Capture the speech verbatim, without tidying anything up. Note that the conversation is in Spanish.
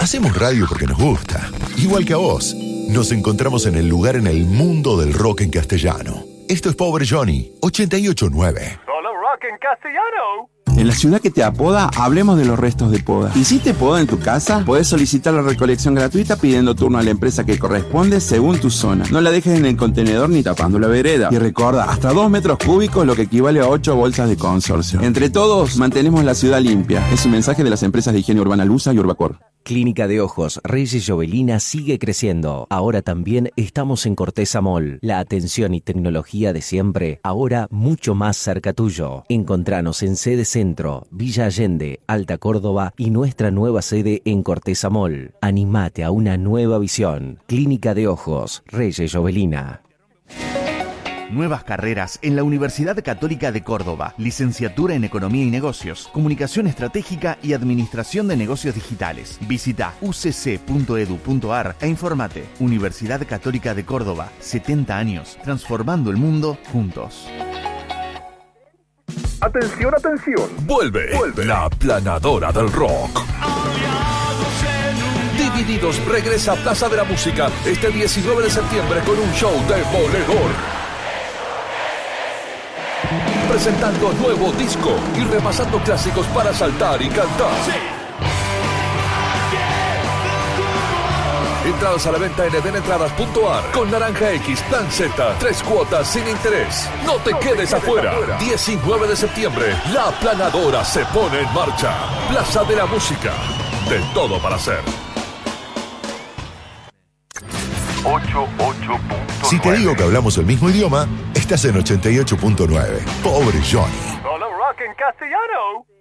Hacemos radio porque nos gusta. Igual que a vos. Nos encontramos en el lugar en el mundo del rock en castellano. Esto es Pobre Johnny, ochenta y ocho punto nueve. Solo rock en castellano. En la ciudad que te apoda, hablemos de los restos de poda. ¿Hiciste poda en tu casa? Podés solicitar la recolección gratuita pidiendo turno a la empresa que corresponde según tu zona. No la dejes en el contenedor ni tapando la vereda. Y recuerda, hasta dos metros cúbicos, lo que equivale a ocho bolsas de consorcio. Entre todos, mantenemos la ciudad limpia. Es un mensaje de las empresas de higiene urbana Lusa y Urbacor. Clínica de Ojos Reyes Jovelina sigue creciendo. Ahora también estamos en Corteza Mall. La atención y tecnología de siempre, ahora mucho más cerca tuyo. Encontranos en sede Centro, Villa Allende, Alta Córdoba y nuestra nueva sede en Corteza Mall. Animate a una nueva visión. Clínica de Ojos Reyes Jovelina. Nuevas carreras en la Universidad Católica de Córdoba. Licenciatura en Economía y Negocios, Comunicación Estratégica y Administración de Negocios Digitales. Visita u c c punto e d u punto a r e informate. Universidad Católica de Córdoba. setenta años. Transformando el mundo juntos. Atención, atención. Vuelve, Vuelve la aplanadora del rock. Divididos regresa a Plaza de la Música este diecinueve de septiembre con un show demoledor. Presentando nuevo disco y repasando clásicos para saltar y cantar. Entradas a la venta en edenentradas punto a r con Naranja X, Plan Z, tres cuotas sin interés. No te, no quedes, te quedes afuera. afuera. diecinueve de septiembre, la aplanadora se pone en marcha. Plaza de la Música, de todo para hacer. ochenta y ocho punto nueve. Si te digo que hablamos el mismo idioma, estás en ochenta y ocho punto nueve. Pobre Johnny. Solo rock en castellano.